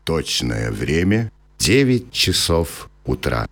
Точное время 9 часов утра.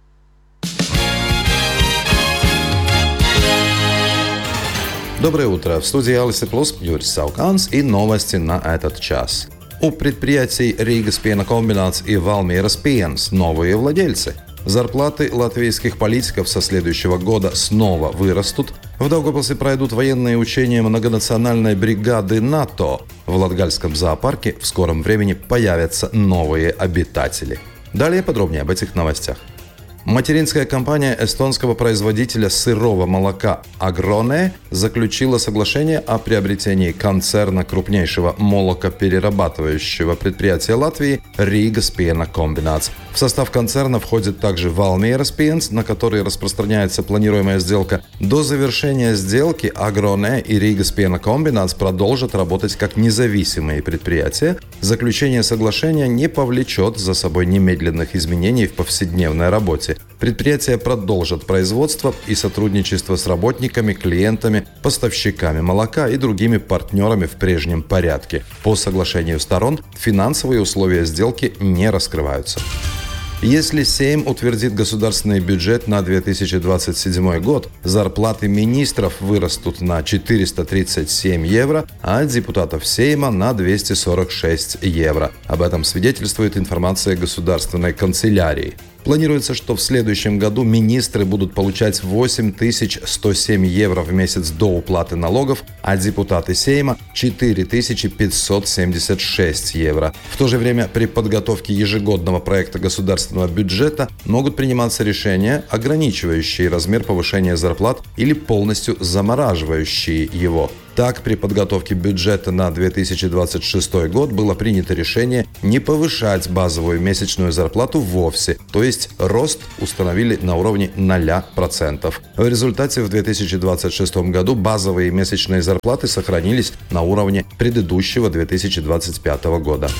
Доброе утро. В студии Алисы Плюс Юрий Сауканс и новости на этот час. У предприятий Риgas пенокомбинats и Valmieras piens новые владельцы. Зарплаты латвийских политиков со следующего года снова вырастут. В Даугавпилсе пройдут военные учения многонациональной бригады НАТО. В Латгальском зоопарке в скором времени появятся новые обитатели. Далее подробнее об этих новостях. Материнская компания эстонского производителя сырого молока «Агроне» заключила соглашение о приобретении концерна крупнейшего молокоперерабатывающего предприятия Латвии Риgas пенокомбинats. В состав концерна входит также Valmieras piens, на который распространяется планируемая сделка. До завершения сделки «Агроне» и Риgas пенокомбинats продолжат работать как независимые предприятия. Заключение соглашения не повлечет за собой немедленных изменений в повседневной работе. Предприятия продолжат производство и сотрудничество с работниками, клиентами, поставщиками молока и другими партнерами в прежнем порядке. По соглашению сторон финансовые условия сделки не раскрываются. Если Сейм утвердит государственный бюджет на 2027 год, зарплаты министров вырастут на 437 евро, а депутатов Сейма на 246 евро. Об этом свидетельствует информация Государственной канцелярии. Планируется, что в следующем году министры будут получать 8107 евро в месяц до уплаты налогов, а депутаты Сейма – 4576 евро. В то же время при подготовке ежегодного проекта государственного бюджета могут приниматься решения, ограничивающие размер повышения зарплат или полностью замораживающие его. Так, при подготовке бюджета на 2026 год было принято решение не повышать базовую месячную зарплату вовсе, то есть рост установили на уровне 0%. В результате в 2026 году базовые месячные зарплаты сохранились на уровне предыдущего 2025 года.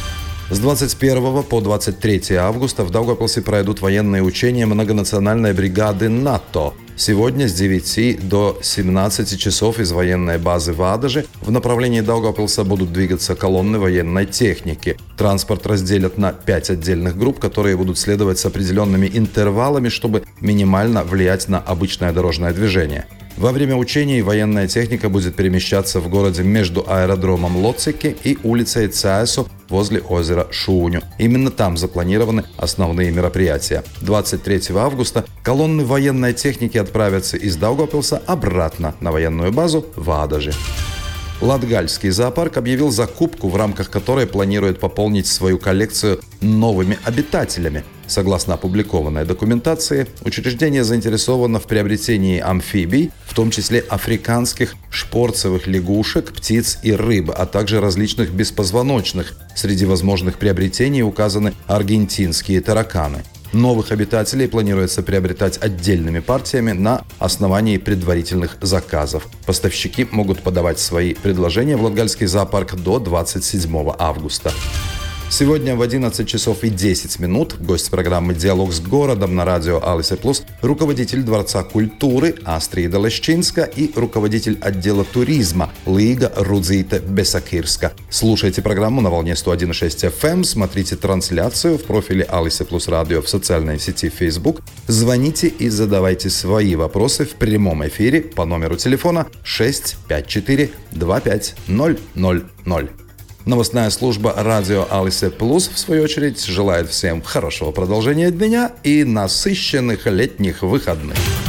С 21 по 23 августа в Даугавпилсе пройдут военные учения многонациональной бригады НАТО. Сегодня с 9 до 17 часов из военной базы в Адаже в направлении Даугавпилса будут двигаться колонны военной техники. Транспорт разделят на 5 отдельных групп, которые будут следовать с определенными интервалами, чтобы минимально влиять на обычное дорожное движение. Во время учений военная техника будет перемещаться в городе между аэродромом Лоцики и улицей Цаесу возле озера Шуню. Именно там запланированы основные мероприятия. 23 августа колонны военной техники отправятся из Даугавпилса обратно на военную базу в Адаже. Латгальский зоопарк объявил закупку, в рамках которой планирует пополнить свою коллекцию новыми обитателями. Согласно опубликованной документации, учреждение заинтересовано в приобретении амфибий, в том числе африканских шпорцевых лягушек, птиц и рыб, а также различных беспозвоночных. Среди возможных приобретений указаны аргентинские тараканы. Новых обитателей планируется приобретать отдельными партиями на основании предварительных заказов. Поставщики могут подавать свои предложения в Латгальский зоопарк до 27 августа. Сегодня в 11 часов и 10 минут гость программы «Диалог с городом» на радио Алиса Плюс, руководитель Дворца культуры Астрида Лещинска и руководитель отдела туризма Лига Рудзите Бесакирска. Слушайте программу на волне 101,6 FM, смотрите трансляцию в профиле Алиса Плюс Радио в социальной сети Facebook, звоните и задавайте свои вопросы в прямом эфире по номеру телефона 654 25000. Новостная служба радио Алисе Плюс, в свою очередь, желает всем хорошего продолжения дня и насыщенных летних выходных.